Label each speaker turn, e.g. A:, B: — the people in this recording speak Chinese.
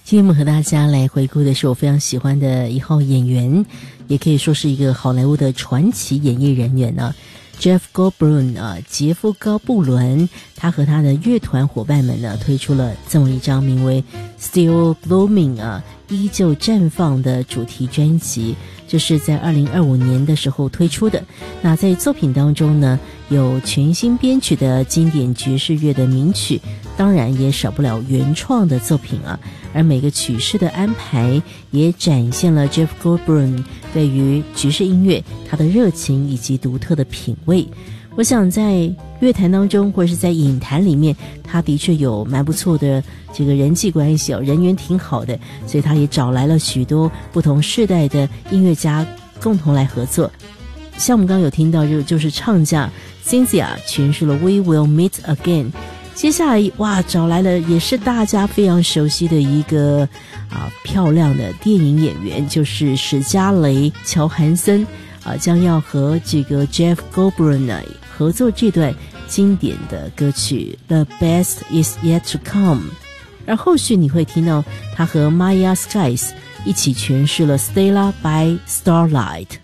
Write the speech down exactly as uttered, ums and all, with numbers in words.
A: 今天我们和大家来回顾的是我非常喜欢的一号演员，也可以说是一个好莱坞的传奇演艺人员呢、啊、Jeff Goldblum 啊，杰夫高布伦，他和他的乐团伙伴们呢推出了这么一张名为 Still Blooming 啊，依旧绽放的主题专辑，这是在二零二五年的时候推出的。那在作品当中呢，有全新编曲的经典爵士乐的名曲，当然也少不了原创的作品啊。而每个曲式的安排也展现了 Jeff Goldblum 对于爵士音乐他的热情以及独特的品味。我想在乐坛当中或者是在影坛里面，他的确有蛮不错的这个人际关系哦，人缘挺好的，所以他也找来了许多不同世代的音乐家共同来合作。像我们刚刚有听到，就就是唱家 Cynthia 诠释了 We Will Meet Again。接下来哇，找来了也是大家非常熟悉的一个啊漂亮的电影演员，就是史嘉蕾·乔韩森啊，将要和这个 Jeff Goldblum 呢合作这段经典的歌曲 The Best Is Yet to Come。而后续你会听到他和 Maya Skies 一起诠释了 Stella by Starlight。